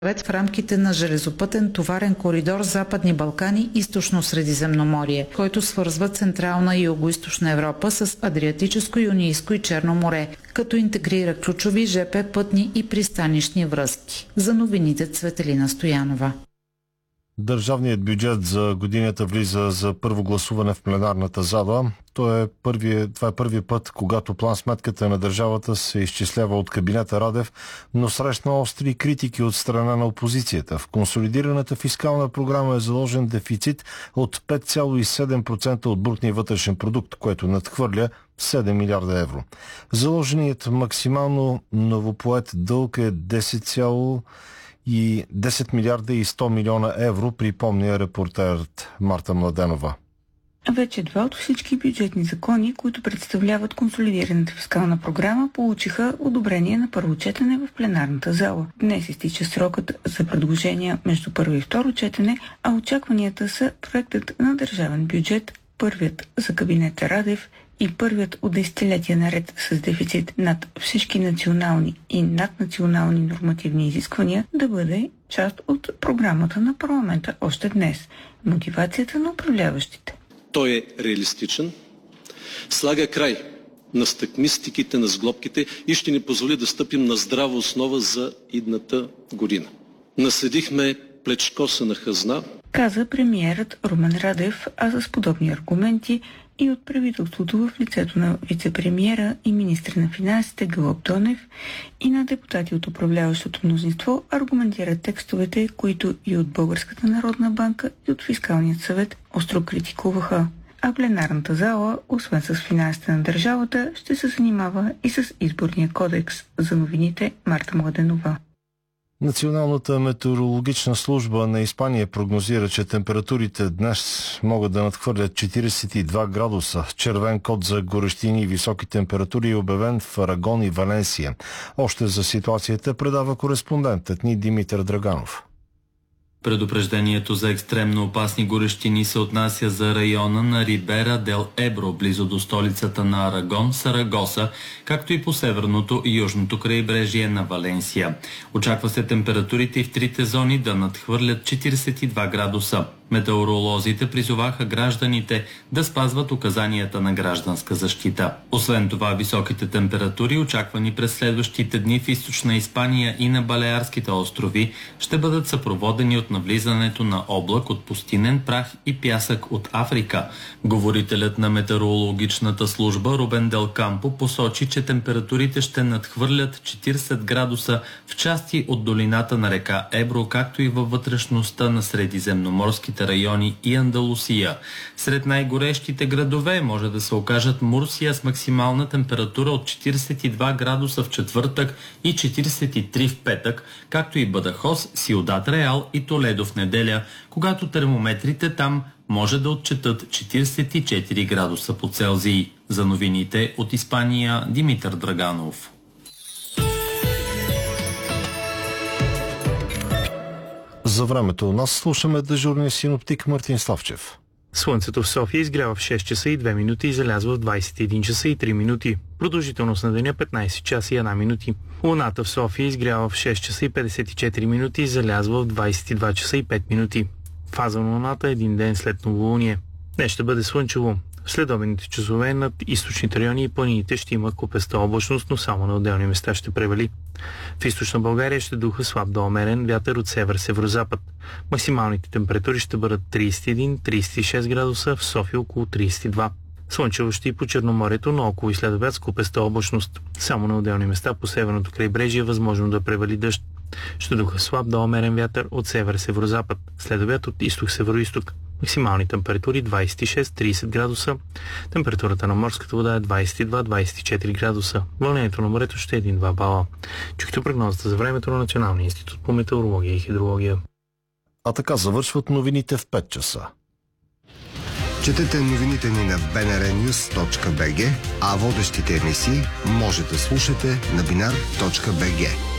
в рамките на железопътен товарен коридор Западни Балкани – Източно Средиземноморие, който свързва Централна и Югоизточна Европа с Адриатическо, Йонийско и Черно море, като интегрира ключови ЖП, пътни и пристанищни връзки. За новините Цветелина Стоянова. Държавният бюджет за годината влиза за първо гласуване в пленарната зала. Това е първият път, когато план-сметката на държавата се изчислява от кабинета Радев, но срещна остри критики от страна на опозицията. В консолидираната фискална програма е заложен дефицит от 5,7% от брутния вътрешен продукт, което надхвърля 7 милиарда евро. Заложеният максимално новопоет дълг е 10 милиарда и 100 милиона евро, припомня репортерът Марта Младенова. Вече два от всички бюджетни закони, които представляват консолидираната фискална програма, получиха одобрение на първо четене в пленарната зала. Днес изтича срокът за предложения между първо и второ четене, а очакванията са проектът на държавен бюджет, първият за кабинета Радев и първият от десетилетия наред с дефицит над всички национални и наднационални нормативни изисквания да бъде част от програмата на парламента още днес. Мотивацията на управляващите. Той е реалистичен, слага край на стъкмистиките, на сглобките и ще ни позволи да стъпим на здрава основа за идната година. Наследихме плечкосана хазна, каза премиерът Румен Радев, а с подобни аргументи и от правителството в лицето на вице-премиера и министър на финансите Гълъб Донев и на депутати от управляващото мнозинство аргументират текстовете, които и от Българската народна банка и от Фискалният съвет остро критикуваха. А пленарната зала, освен с финансите на държавата, ще се занимава и с изборния кодекс. За новините Марта Младенова. Националната метеорологична служба на Испания прогнозира, че температурите днес могат да надхвърлят 42 градуса. Червен код за горещини и високи температури е обявен в Арагон и Валенсия. Още за ситуацията предава кореспондентът ни Димитър Драганов. Предупреждението за екстремно опасни горещини се отнася за района на Рибера дел Ебро, близо до столицата на Арагон, Сарагоса, както и по северното и южното крайбрежие на Валенсия. Очаква се температурите и в трите зони да надхвърлят 42 градуса. Метеоролозите призоваха гражданите да спазват указанията на Гражданска защита. Освен това, високите температури, очаквани през следващите дни в източна Испания и на Балеарските острови, ще бъдат съпроводени от навлизането на облак от пустинен прах и пясък от Африка. Говорителят на метеорологичната служба Рубен Дел Кампо посочи, че температурите ще надхвърлят 40 градуса в части от долината на река Ебро, както и във вътрешността на средиземноморските райони и Андалусия. Сред най-горещите градове може да се окажат Мурсия с максимална температура от 42 градуса в четвъртък и 43 в петък, както и Бадахос, Сиудат Реал и Толедо в неделя, когато термометрите там може да отчетат 44 градуса по Целзий. За новините от Испания Димитър Драганов. За времето у нас слушаме дежурния синоптик Мартин Славчев. Слънцето в София изгрява в 6 часа и 2 минути и залязва в 21 часа и 3 минути. Продължителност на деня 15 часа и 1 минути. Луната в София изгрява в 6 часа и 54 минути и залязва в 22 часа и 5 минути. Фаза на Луната е един ден след новолуние. Днес ще бъде слънчево. В следобедните часове над източните райони и планините ще има купеста облачност, но само на отделни места ще превали. В източна България ще духа слаб до умерен вятър от север-северозапад. Максималните температури ще бъдат 31-36 градуса, в София около 32. Слънчево ще и по Черноморието, но около и следобед с купеста облачност. Само на отделни места по северното крайбрежие е възможно да превали дъжд. Ще духа слаб до умерен вятър от север-северозапад, следобед от изток-североизток. Максимални температури 26-30 градуса. Температурата на морската вода е 22-24 градуса. Вълнението на морето ще е 1-2 бала. Чухте прогнозата за времето на Националния институт по метеорология и хидрология. А така завършват новините в 5 часа. Четете новините ни на bnrnews.bg, а водещите емисии може да слушате на binar.bg.